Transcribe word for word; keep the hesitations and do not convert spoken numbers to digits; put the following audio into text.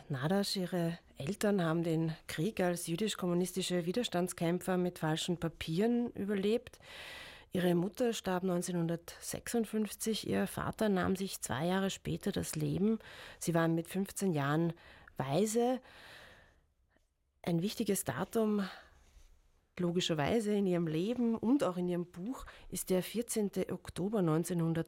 Nadasch, ihre Eltern haben den Krieg als jüdisch-kommunistische Widerstandskämpfer mit falschen Papieren überlebt. Ihre Mutter starb neunzehnhundertsechsundfünfzig, ihr Vater nahm sich zwei Jahre später das Leben. Sie waren mit fünfzehn Jahren Waise. Ein wichtiges Datum, logischerweise in ihrem Leben und auch in ihrem Buch, ist der vierzehnten Oktober neunzehnhundertdreißig.